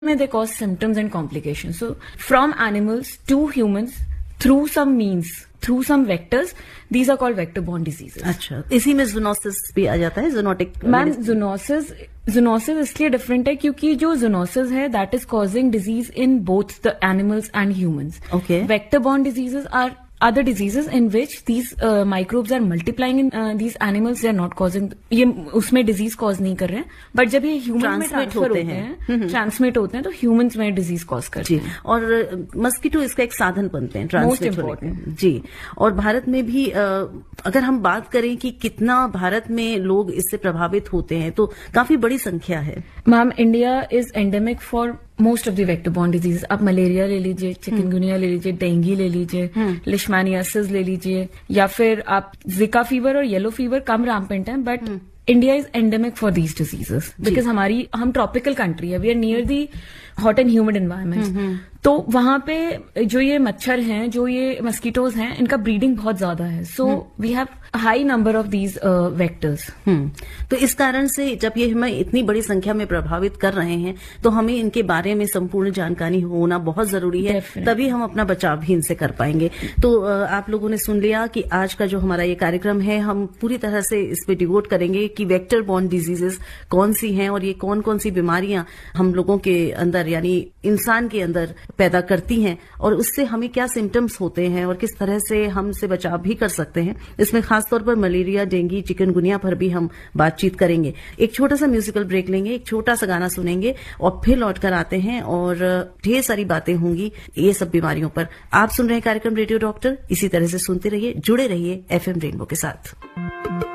में they cause symptoms and complications. So from animals to humans through some means, through some vectors, these are called vector-borne diseases. अच्छा, इसी में zoonosis भी आ जाता है, zoonotic? Ma'am zoonosis इसलिए different है क्योंकि जो ज़ूनोसिस है that is causing disease in both the animals and humans. Okay. Vector-borne diseases are other diseases in which these microbes are multiplying in these animals. They are not causing, ये उसमें disease cause नहीं कर रहे हैं, but जब ये human में transfer होते हैं, ट्रांसमिट होते हैं, तो ह्यूमंस में डिजीज कॉज करते हैं. और मस्कीटो इसका एक साधन बनते हैं ट्रांसमिट होने के. जी. और भारत में भी अगर हम बात करें कि कितना भारत में लोग इससे प्रभावित होते हैं, तो काफी बड़ी संख्या है. Ma'am, India is endemic for most of the vector borne disease. आप मलेरिया ले लीजिए, चिकनगुनिया ले लीजिए, डेंगू ले लीजिए, लिशमानियासिस ले लीजिए, या फिर आप जिका फीवर और येलो फीवर कम रैम्पेंट है, but India is endemic for these diseases because हम ट्रॉपिकल कंट्री है. We are near the hot and humid environment. तो वहां पे जो ये मच्छर हैं, जो ये मस्कीटोज हैं, इनका ब्रीडिंग बहुत ज्यादा है. So we have high number of these vectors. तो इस कारण से जब ये हमें इतनी बड़ी संख्या में प्रभावित कर रहे हैं, तो हमें इनके बारे में संपूर्ण जानकारी होना बहुत जरूरी है. तभी हम अपना बचाव भी इनसे कर पाएंगे. तो आप लोगों ने सुन लिया कि आज का जो हमारा ये कार्यक्रम है, हम पूरी तरह से इस पे डिवोट करेंगे कि वेक्टर बॉर्न डिजीजेस कौन सी हैं और ये कौन कौन सी बीमारियां हम लोगों के अंदर यानी इंसान के अंदर पैदा करती हैं, और उससे हमें क्या सिम्टम्स होते हैं और किस तरह से हम इससे बचाव भी कर सकते हैं. इसमें खासतौर पर मलेरिया, डेंगू, चिकनगुनिया पर भी हम बातचीत करेंगे. एक छोटा सा म्यूजिकल ब्रेक लेंगे, एक छोटा सा गाना सुनेंगे और फिर लौट कर आते हैं और ढेर सारी बातें होंगी ये सब बीमारियों पर. आप सुन रहे हैं कार्यक्रम रेडियो डॉक्टर. इसी तरह से सुनते रहिए, जुड़े रहिए FM रेनबो के साथ.